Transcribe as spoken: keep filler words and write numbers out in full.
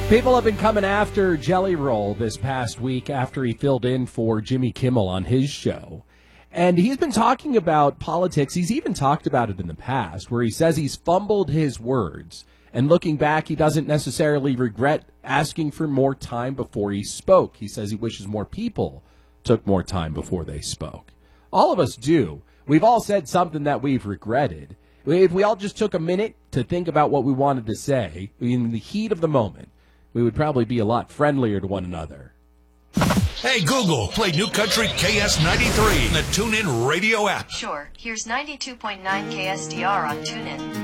People have been coming after Jelly Roll this past week after he filled in for Jimmy Kimmel on his show. And he's been talking about politics. He's even talked about it in the past, where he says he's fumbled his words. And looking back, he doesn't necessarily regret asking for more time before he spoke. He says he wishes more people took more time before they spoke. All of us do. We've all said something that we've regretted. If we all just took a minute to think about what we wanted to say in the heat of the moment, we would probably be a lot friendlier to one another. Hey, Google, play New Country K S ninety-three in the TuneIn radio app. Sure, here's ninety-two point nine K S D R on TuneIn.